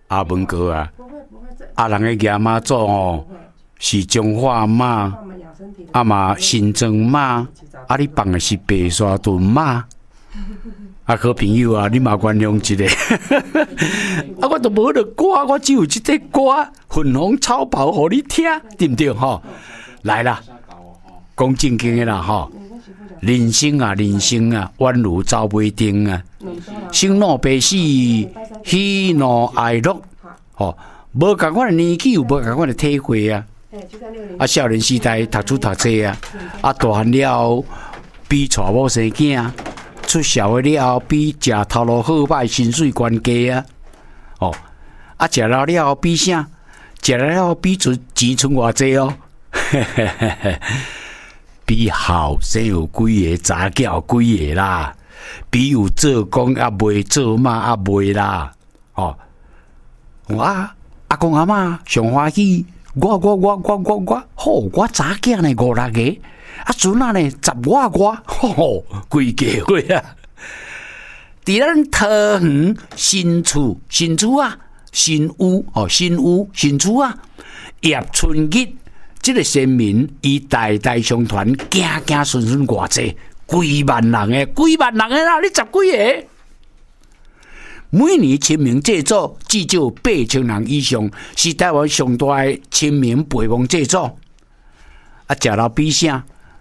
阿文哥啊，人的亚妈祖哦，是中华妈，嘛新庄妈，你放的是白沙屯妈。好朋友啊，你嘛原谅一下。我都无得歌，我只有这个歌《粉红草袍》给你听，对不对吼？来啦，讲正经的啦吼。人生啊，宛如走马灯啊，生老病死，喜怒哀乐，吼，无共款的年纪，有无共款的体会啊。少年时代读书读册啊，大汉了比娶某生囝。出社会了后，比食头路好歹薪水悬价啊！食了后比啥？食了后比钱剩偌济哦？比后生有几个，查囝有几个啦？比有做工也未做嘛也未啦？阿公阿嬷上欢喜，我，好，我查囝呢5、6个。孙仔呢10外外，规家伙啊！伫咱桃园新厝啊，新屋新厝啊，叶春日这个先民，伊代代相传，子孙偌济，几万人啦，你10几个？每年清明祭祖至少8,000人以上，是台湾上大的清明陪亡祭祖。食了比啥？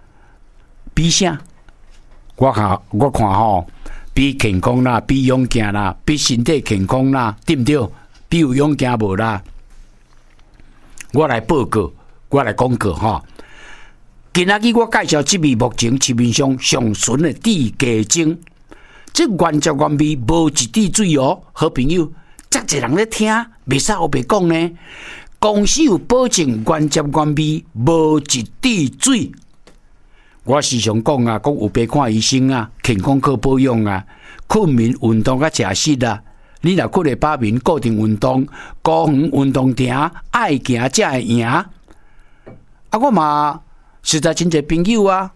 我看吼，比健康啦，比勇健啦，比身体健康啦，对不对？比有勇健无啦？我来报告，我来讲告吼。今仔日我介绍这位目前市面上上纯的地鸡精，这原汁原味，无一滴水哦。好朋友，遮济人咧听，袂使后白讲呢。公司有保证原汁原味，无一滴水。我时常讲啊，讲有病看医生啊，健康靠保养啊，困眠运动甲食食啊。你若困会把眠，固定运动，高远运动行，爱行才会赢。我嘛实在真侪朋友啊，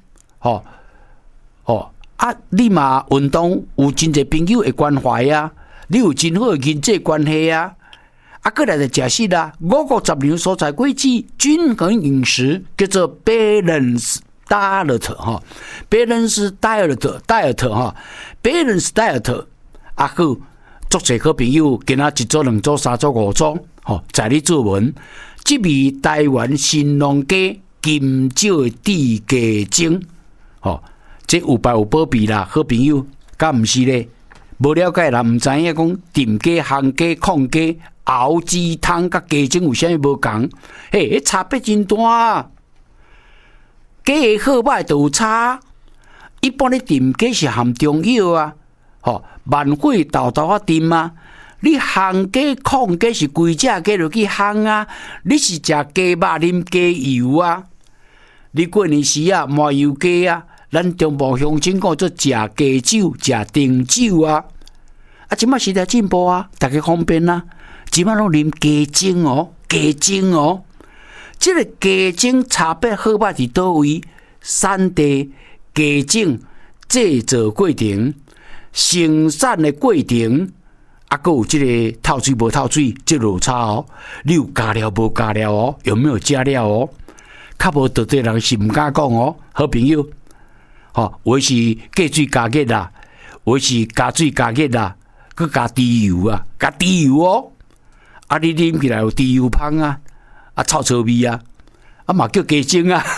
你嘛运动有真侪朋友会关怀啊，你有真好的人际关系啊。过来就食食啦，50年所在规矩，均衡饮食叫做 balance。diet 哈 ，balance diet 哈 ，balance diet 好，足侪好朋友，今仔1组、2组、3组、5组，在你作文，这味台湾新农家金蕉地鸡精，这有牌有保庇啦，好朋友，敢毋是咧？无了解啦，毋知影讲炖鸡、烘鸡、控鸡、熬鸡汤甲鸡精有啥物无共？迄差别真大啊！鸡的好歹都有差，一般咧炖鸡是含中药啊，慢火豆豆炖啊。你烘鸡、控鸡是规只鸡落去烘啊，你是食鸡肉啉鸡油啊。你过年时啊，麻油鸡啊，咱中部乡亲讲做食鸡酒、食丁酒啊。即摆时代进步啊，大家方便啊，即摆拢啉鸡精哦，鸡精哦。这个鸡精差别好歹伫倒位？产地、鸡精制造过程、生产的过程，还有这个透水无透水，这落差哦。你有加料无加料哦？有没有加料哦？较无道德人是唔敢讲哦。好朋友，有是加水加热啦，有是加水加热啦，佮加猪油啊，加猪油哦。你啉起来有猪油香啊！臭味啊！嘛叫鸡精啊！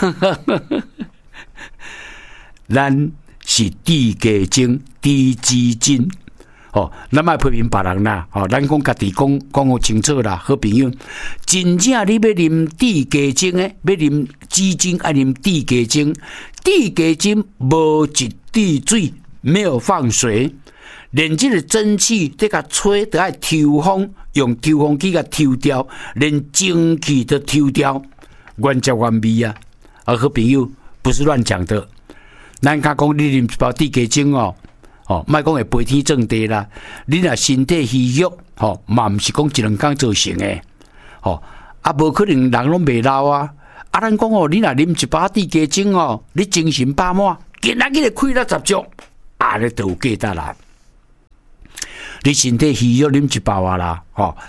咱是地鸡精、地鸡精，咱莫批评别人啦，咱讲家己讲好清楚啦，好朋友。真正你要啉地鸡精诶，要啉鸡精，爱啉地鸡精。地鸡精无一滴水，没有放水，连这个蒸汽得甲吹，得爱抽风，用抽风机甲抽掉，连蒸汽都抽掉，原汁原味啊！好朋友，不是乱讲的。咱讲你啉一包地鸡精哦，莫讲会飞天正地啦。你若身体虚弱，嘛毋是讲1、2天造成的，无可能人拢袂老啊。咱讲你若啉一包地鸡精哦，你精神饱满，今仔日开了10足，你就有价值啦。你身体虚弱啉一包啊啦，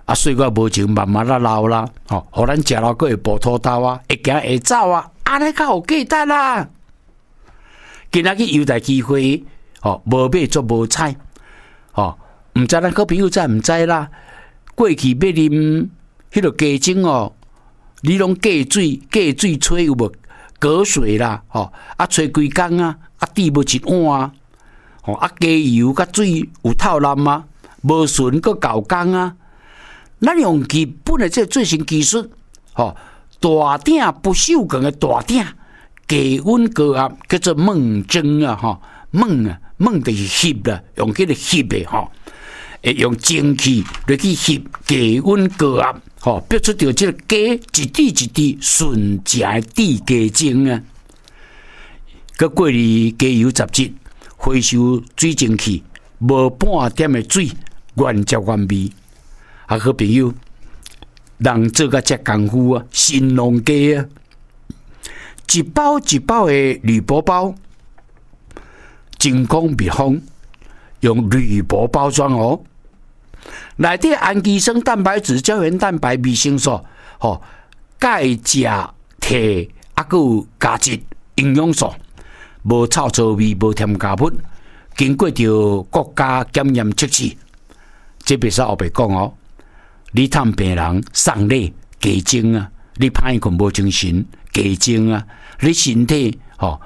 岁月无情，慢慢啊老啦，互咱食了个会补土豆啊，会行会走啊，安尼较有价值啊。今仔日优待机会，无买做无菜，毋知咱好朋友知毋知啦？过去要啉迄个鸡精你拢隔水吹有无？隔水啦，吹规工啊，滴无一碗啊，鸡油甲水有透烂啊，无顺个搞工啊。咱用基本的这最新技术，大鼎不锈钢的大鼎，低温高压叫做焖蒸啊，焖就是烚啦，用迄个烚的会用蒸汽来去烚低温高压，逼出着这个鸡一滴一滴顺食的滴鸡精啊。佮过滤鸡油杂质，回收水蒸气，无半点的水，原汁原味。好朋友，人做甲遮功夫啊，新农鸡啊，一包一包的铝箔包，真空密封，用铝箔包装内底氨基酸、蛋白质、胶原蛋白、维生素、钙、钾、铁，还有价值营养素，无臭臭味，无添加物，经过着国家检验测试，这别说后白讲你探病人送礼鸡精啊，你歹困无精神鸡精啊，你身体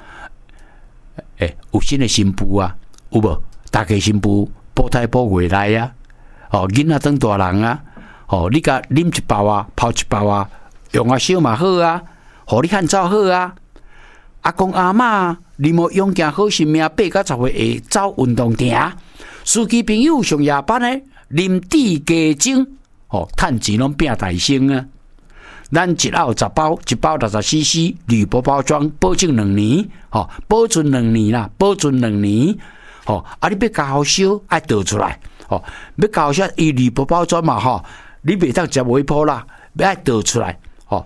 有新的新妇啊，有无？大家新妇保胎保回来啊，囡仔当大人啊，你甲啉一包啊，泡一包啊，用啊烧嘛好啊，互你汉走好啊。阿公阿嬷，你莫勇健好生命，8到10岁会走运动场。司机朋友上夜班的啉滴鸡精。趁钱拢变大升啊！咱一盒10包，一包60cc， 铝箔包装，保证2年，保存2年啦，保存2年。你要加好烧，爱倒出来，要加好烧，伊铝箔包装嘛，你袂当直接微波啦，要爱倒出来，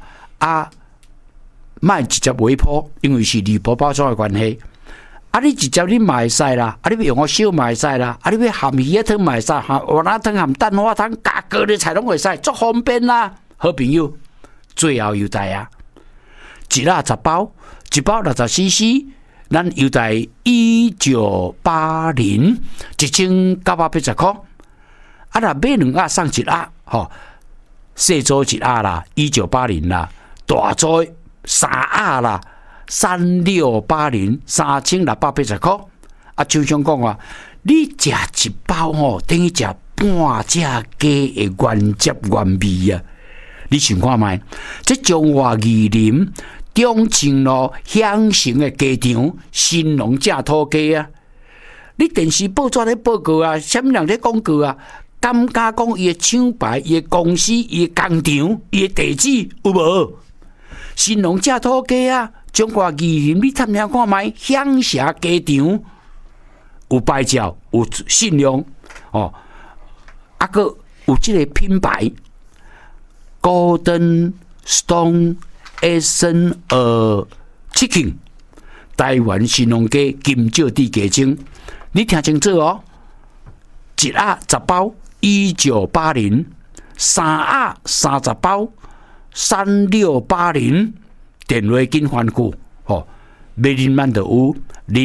莫直接微波，因为是铝箔包装的关系。你直接你嘛会使啦，你要用烧嘛会使啦，你要含鱼仔汤嘛会使，含蚵仔汤、含蛋花汤，加高丽菜拢会使，足方便啦。好朋友，最后优待啊，一盒10包，一包60cc， 咱优待1980， 1980块。若买2盒送1盒，小组1盒啦，1980啦，大组3盒啦。3680 3680块，就像讲你食一包等于食半只鸡的原汁原味啊！你想看卖？这中华宜林中清路乡城的鸡场新农正土鸡啊！你电视报纸咧报告啊，什么人咧广告啊？敢敢讲伊的厂牌、伊的公司、伊的工厂、伊的地址有无？新农正土鸡啊！中华宜林，你探听看卖，乡社鸡场有牌照，有信用个有这个品牌 Golden Stone Asian Chicken， 台湾新农鸡金蕉地鸡精，你听清楚1盒10包1980， 3盒30包3680。电话紧番句，要啉咱就有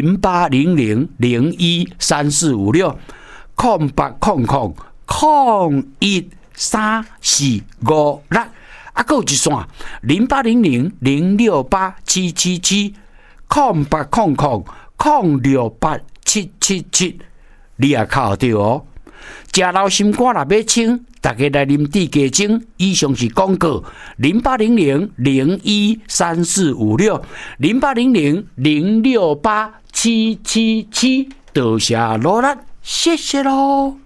0800013456， 0800013456，还有一线0800068777， 0800068777，你也靠对食老心肝若要清，大家来啉地鸡精。以上是广告，0800013456， 0800068777，多谢努力，谢谢咯。